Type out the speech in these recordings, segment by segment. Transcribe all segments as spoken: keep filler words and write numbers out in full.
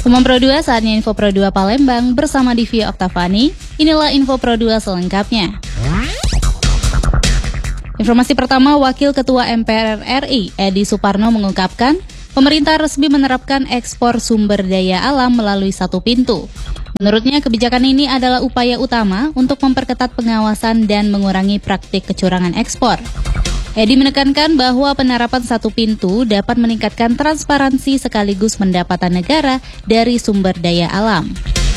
Teman Pro dua, saatnya Info Pro dua Palembang bersama Divya Oktavani. Inilah Info Pro dua selengkapnya. Informasi pertama, Wakil Ketua M P R R I, Edi Suparno mengungkapkan, pemerintah resmi menerapkan ekspor sumber daya alam melalui satu pintu. Menurutnya, kebijakan ini adalah upaya utama untuk memperketat pengawasan dan mengurangi praktik kecurangan ekspor. Edi menekankan bahwa penerapan satu pintu dapat meningkatkan transparansi sekaligus pendapatan negara dari sumber daya alam.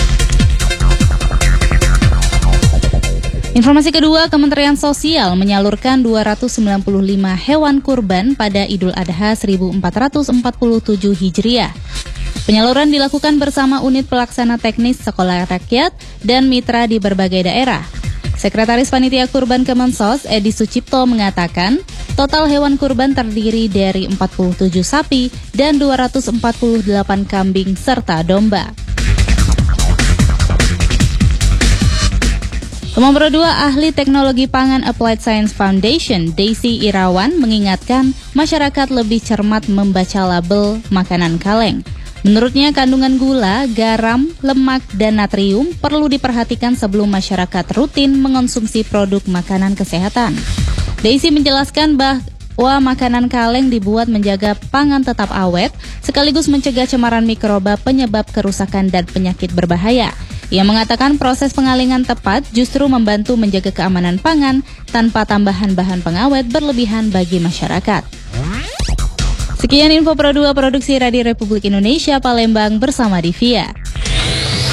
Informasi kedua, Kementerian Sosial menyalurkan dua ratus sembilan puluh lima hewan kurban pada Idul Adha seribu empat ratus empat puluh tujuh Hijriah. Penyaluran dilakukan bersama unit pelaksana teknis Sekolah Rakyat dan mitra di berbagai daerah. Sekretaris Panitia Kurban Kemensos, Edi Sucipto, mengatakan total hewan kurban terdiri dari empat puluh tujuh sapi dan dua ratus empat puluh delapan kambing serta domba. Teman Pro dua, Ahli Teknologi Pangan Applied Science Foundation, Daisy Irawan, mengingatkan masyarakat lebih cermat membaca label makanan kaleng. Menurutnya, kandungan gula, garam, lemak, dan natrium perlu diperhatikan sebelum masyarakat rutin mengonsumsi produk makanan kesehatan. Daisy menjelaskan bahwa makanan kaleng dibuat menjaga pangan tetap awet, sekaligus mencegah cemaran mikroba penyebab kerusakan dan penyakit berbahaya. Ia mengatakan proses pengalengan tepat justru membantu menjaga keamanan pangan tanpa tambahan bahan pengawet berlebihan bagi masyarakat. Sekian Info Pro dua Produksi Radio Republik Indonesia Palembang bersama Divya.